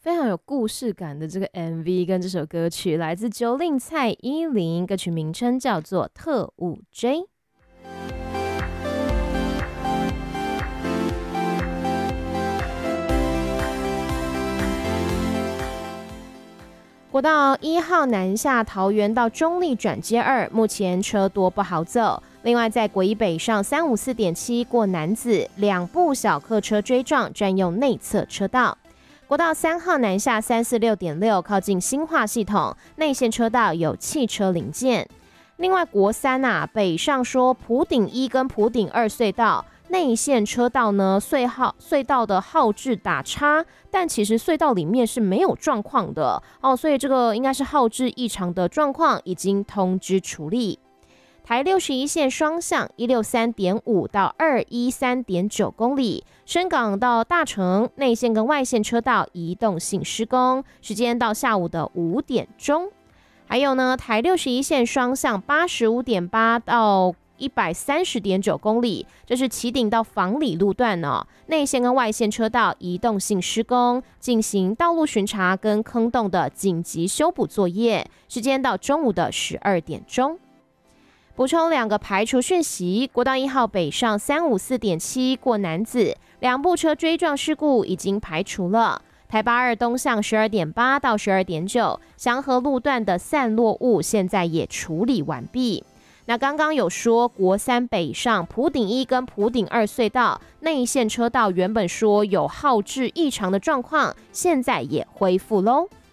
非常有故事感的这个 MV 跟这首歌曲，来自9令蔡依林，歌曲名称叫做《特务 J》。国道1号南下桃园到中坜转接2，目前车多不好走。另外，在国一北上354.7过楠梓，2部小客车追撞，占用内侧车道。国道3号南下346.6，靠近新化系统，内线车道有汽车零件。另外，国3北上说埔顶1跟埔顶2隧道。内线车道呢，隧道的号志打叉，但其实隧道里面是没有状况的哦，所以这个应该是号志异常的状况，已经通知处理。台61线双向163.5到213.9公里，深港到大城内线跟外线车道移动性施工，时间到下午的5点钟。还有呢，台61线双向85.8到130.9公里，这是旗顶到房里路段哦，内线跟外线车道移动性施工，进行道路巡查跟坑洞的紧急修补作业，时间到中午的12点钟。补充2个排除讯息，国道1号北上354.7过楠梓，2部车追撞事故已经排除了。台82东向12.8到12.9祥和路段的散落物现在也处理完毕。那刚刚有说国3北上埔顶1跟埔顶2隧道内线车道原本说有号志异常的状况，现在也恢复喽。